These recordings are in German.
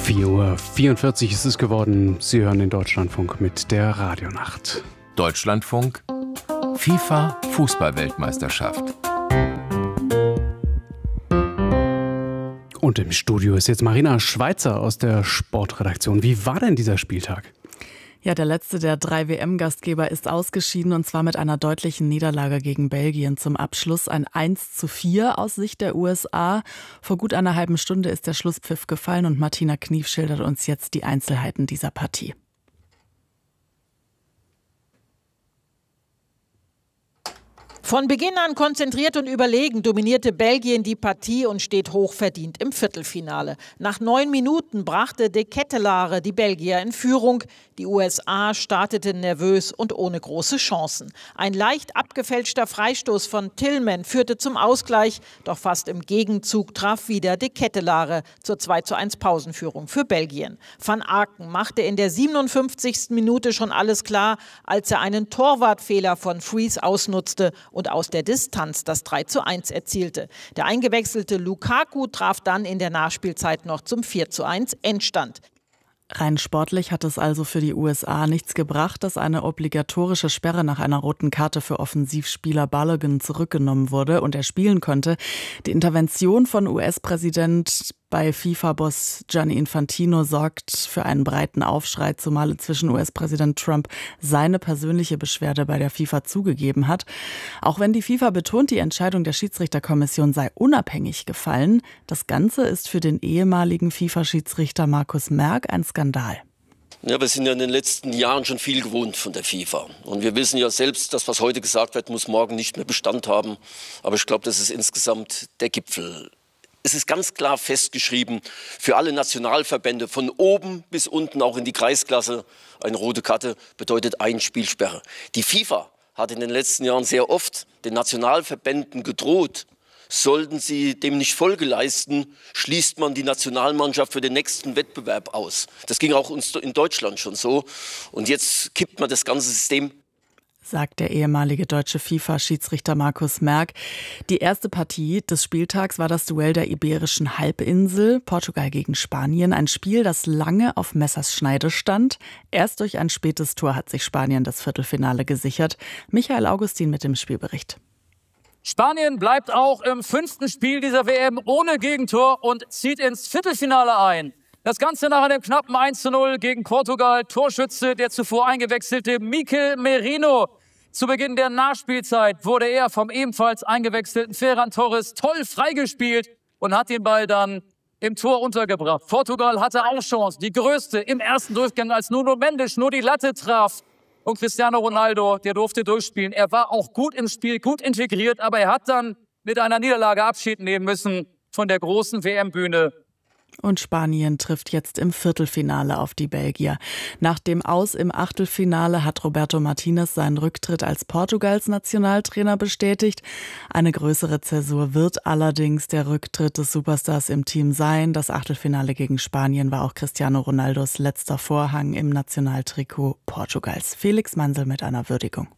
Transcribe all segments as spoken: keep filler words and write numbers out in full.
vier Uhr vierundvierzig ist es geworden. Sie hören den Deutschlandfunk mit der Radionacht. Deutschlandfunk FIFA Fußball-Weltmeisterschaft. Und im Studio ist jetzt Marina Schweizer aus der Sportredaktion. Wie war denn dieser Spieltag? Ja, der letzte der drei W M-Gastgeber ist ausgeschieden, und zwar mit einer deutlichen Niederlage gegen Belgien zum Abschluss. Ein eins zu vier aus Sicht der U S A. Vor gut einer halben Stunde ist der Schlusspfiff gefallen und Martina Knief schildert uns jetzt die Einzelheiten dieser Partie. Von Beginn an konzentriert und überlegen dominierte Belgien die Partie und steht hochverdient im Viertelfinale. Nach neun Minuten brachte De Ketelaere die Belgier in Führung. Die U S A starteten nervös und ohne große Chancen. Ein leicht abgefälschter Freistoß von Tillman führte zum Ausgleich, doch fast im Gegenzug traf wieder De Ketelaere zur zwei zu eins Pausenführung für Belgien. Van Aken machte in der siebenundfünfzigsten Minute schon alles klar, als er einen Torwartfehler von Fries ausnutzte und aus der Distanz das drei zu eins erzielte. Der eingewechselte Lukaku traf dann in der Nachspielzeit noch zum vier zu eins Endstand. Rein sportlich hat es also für die U S A nichts gebracht, dass eine obligatorische Sperre nach einer roten Karte für Offensivspieler Balogun zurückgenommen wurde und er spielen konnte. Die Intervention von U S-Präsident bei FIFA-Boss Gianni Infantino sorgt für einen breiten Aufschrei, zumal inzwischen U S-Präsident Trump seine persönliche Beschwerde bei der FIFA zugegeben hat. Auch wenn die FIFA betont, die Entscheidung der Schiedsrichterkommission sei unabhängig gefallen, das Ganze ist für den ehemaligen FIFA-Schiedsrichter Markus Merck ein Skandal. Ja, wir sind ja in den letzten Jahren schon viel gewohnt von der FIFA. Und wir wissen ja selbst, dass was heute gesagt wird, muss morgen nicht mehr Bestand haben. Aber ich glaube, das ist insgesamt der Gipfel. Es ist ganz klar festgeschrieben, für alle Nationalverbände von oben bis unten, auch in die Kreisklasse, eine rote Karte bedeutet ein Spielsperre. Die FIFA hat in den letzten Jahren sehr oft den Nationalverbänden gedroht, sollten sie dem nicht Folge leisten, schließt man die Nationalmannschaft für den nächsten Wettbewerb aus. Das ging auch uns in Deutschland schon so. Und jetzt kippt man das ganze System, sagt der ehemalige deutsche FIFA-Schiedsrichter Markus Merck. Die erste Partie des Spieltags war das Duell der Iberischen Halbinsel, Portugal gegen Spanien. Ein Spiel, das lange auf Messerschneide stand. Erst durch ein spätes Tor hat sich Spanien das Viertelfinale gesichert. Michael Augustin mit dem Spielbericht. Spanien bleibt auch im fünften Spiel dieser W M ohne Gegentor und zieht ins Viertelfinale ein. Das Ganze nach einem knappen eins zu null gegen Portugal. Torschütze der zuvor eingewechselte Mikel Merino. Zu Beginn der Nachspielzeit wurde er vom ebenfalls eingewechselten Ferran Torres toll freigespielt und hat den Ball dann im Tor untergebracht. Portugal hatte auch Chance, die größte im ersten Durchgang, als Nuno Mendes nur die Latte traf. Und Cristiano Ronaldo, der durfte durchspielen. Er war auch gut im Spiel, gut integriert, aber er hat dann mit einer Niederlage Abschied nehmen müssen von der großen W M-Bühne. Und Spanien trifft jetzt im Viertelfinale auf die Belgier. Nach dem Aus im Achtelfinale hat Roberto Martinez seinen Rücktritt als Portugals Nationaltrainer bestätigt. Eine größere Zäsur wird allerdings der Rücktritt des Superstars im Team sein. Das Achtelfinale gegen Spanien war auch Cristiano Ronaldos letzter Vorhang im Nationaltrikot Portugals. Felix Mansel mit einer Würdigung.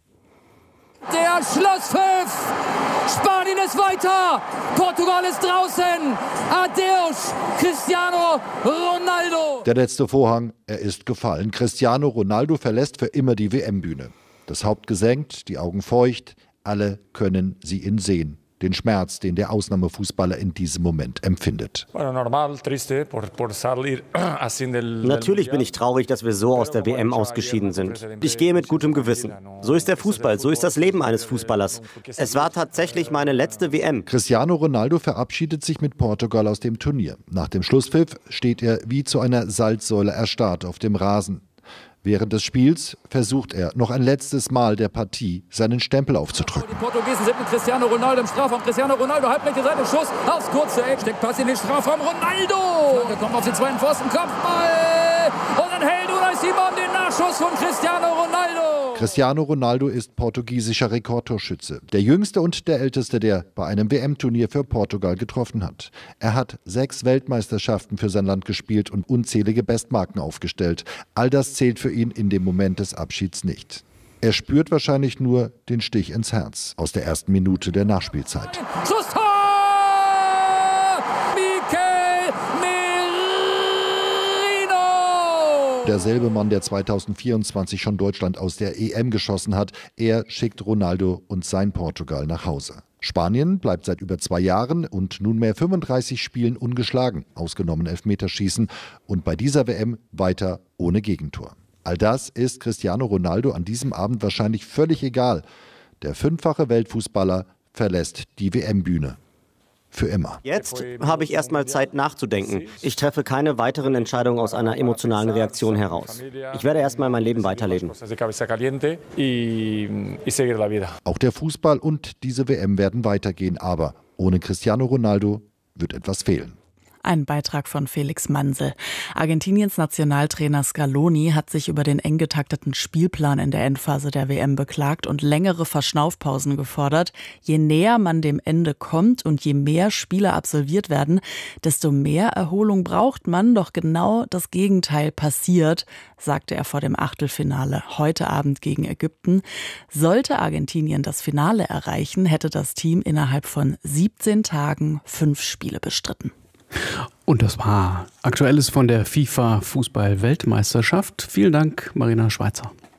Der Schlusspfiff! Spanien ist weiter! Portugal ist draußen! Adeus, Cristiano Ronaldo! Der letzte Vorhang, er ist gefallen. Cristiano Ronaldo verlässt für immer die W M-Bühne. Das Haupt gesenkt, die Augen feucht, alle können sie ihn sehen. Den Schmerz, den der Ausnahmefußballer in diesem Moment empfindet. Natürlich bin ich traurig, dass wir so aus der W M ausgeschieden sind. Ich gehe mit gutem Gewissen. So ist der Fußball, so ist das Leben eines Fußballers. Es war tatsächlich meine letzte W M. Cristiano Ronaldo verabschiedet sich mit Portugal aus dem Turnier. Nach dem Schlusspfiff steht er wie zu einer Salzsäule erstarrt auf dem Rasen. Während des Spiels versucht er noch ein letztes Mal der Partie seinen Stempel aufzudrücken. Die Portugiesen sind mit Cristiano Ronaldo im Strafraum. Cristiano Ronaldo, Halbmeter Seite, Schuss aufs kurze Eck. Steckt Pass in den Strafraum. Ronaldo! Der kommt auf den zweiten Pfosten, Kopfball! Und dann hält Unai Simon den Nachschuss von Cristiano Ronaldo. Cristiano Ronaldo ist portugiesischer Rekordtorschütze. Der jüngste und der älteste, der bei einem W M-Turnier für Portugal getroffen hat. Er hat sechs Weltmeisterschaften für sein Land gespielt und unzählige Bestmarken aufgestellt. All das zählt für ihn in dem Moment des Abschieds nicht. Er spürt wahrscheinlich nur den Stich ins Herz aus der ersten Minute der Nachspielzeit. Schlusstor! Mikel Merino! derselbe Mann, der zweitausendvierundzwanzig schon Deutschland aus der E M geschossen hat. Er schickt Ronaldo und sein Portugal nach Hause. Spanien bleibt seit über zwei Jahren und nunmehr fünfunddreißig Spielen ungeschlagen, ausgenommen Elfmeterschießen, und bei dieser W M weiter ohne Gegentor. All das ist Cristiano Ronaldo an diesem Abend wahrscheinlich völlig egal. Der fünffache Weltfußballer verlässt die W M-Bühne. Für immer. Jetzt habe ich erstmal Zeit nachzudenken. Ich treffe keine weiteren Entscheidungen aus einer emotionalen Reaktion heraus. Ich werde erstmal mein Leben weiterleben. Auch der Fußball und diese W M werden weitergehen, aber ohne Cristiano Ronaldo wird etwas fehlen. Ein Beitrag von Felix Mansel. Argentiniens Nationaltrainer Scaloni hat sich über den eng getakteten Spielplan in der Endphase der W M beklagt und längere Verschnaufpausen gefordert. Je näher man dem Ende kommt und je mehr Spiele absolviert werden, desto mehr Erholung braucht man. Doch genau das Gegenteil passiert, sagte er vor dem Achtelfinale heute Abend gegen Ägypten. Sollte Argentinien das Finale erreichen, hätte das Team innerhalb von siebzehn Tagen fünf Spiele bestritten. Und das war Aktuelles von der FIFA-Fußball-Weltmeisterschaft. Vielen Dank, Marina Schweizer.